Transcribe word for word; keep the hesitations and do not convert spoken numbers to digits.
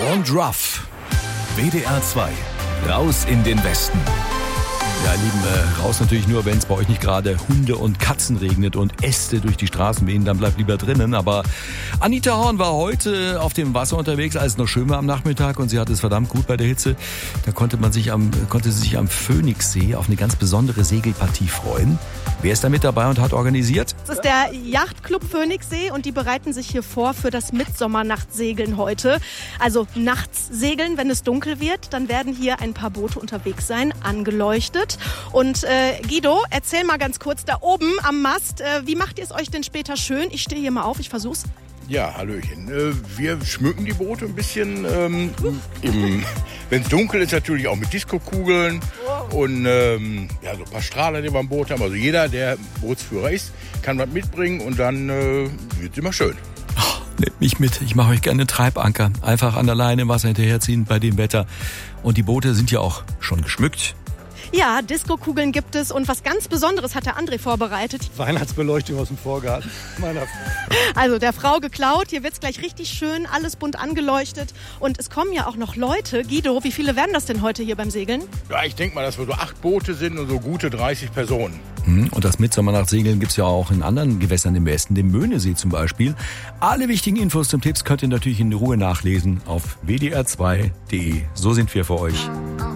und Ruff. W D R zwei. Raus in den Westen. Ja, Lieben, äh, raus natürlich nur, wenn es bei euch nicht gerade Hunde und Katzen regnet und Äste durch die Straßen wehen, dann bleibt lieber drinnen. Aber Anita Horn war heute auf dem Wasser unterwegs, als es noch schön war am Nachmittag, und sie hatte es verdammt gut bei der Hitze. Da konnte man sich am, konnte sie sich am Phoenixsee auf eine ganz besondere Segelpartie freuen. Wer ist da mit dabei und hat organisiert? Das ist der Yachtclub Phoenixsee und die bereiten sich hier vor für das Mittsommernachtsegeln heute. Also nachts segeln, wenn es dunkel wird, dann werden hier ein paar Boote unterwegs sein, angeleuchtet. Und äh, Guido, erzähl mal ganz kurz, da oben am Mast, äh, wie macht ihr es euch denn später schön? Ich stehe hier mal auf, ich versuch's. Ja, hallöchen. Äh, wir schmücken die Boote ein bisschen, ähm, wenn es dunkel ist, natürlich auch mit Diskokugeln und ähm, ja, so ein paar Strahler, die wir am Boot haben. Also jeder, der Bootsführer ist, kann was mitbringen und dann äh, wird es immer schön. Oh, nehmt mich mit, ich mache euch gerne einen Treibanker. Einfach an der Leine im Wasser hinterherziehen bei dem Wetter. Und die Boote sind ja auch schon geschmückt. Ja, Diskokugeln gibt es und was ganz Besonderes hat der André vorbereitet. Weihnachtsbeleuchtung aus dem Vorgarten meiner Frau. Also der Frau geklaut, hier wird's gleich richtig schön, alles bunt angeleuchtet. Und es kommen ja auch noch Leute. Guido, wie viele werden das denn heute hier beim Segeln? Ja, ich denke mal, dass wir so acht Boote sind und so gute dreißig Personen. Und das Mittsommernachtsegeln gibt's ja auch in anderen Gewässern im Westen, dem Möhnesee zum Beispiel. Alle wichtigen Infos zum Tipps könnt ihr natürlich in Ruhe nachlesen auf w d r zwei punkt d e. So sind wir für euch.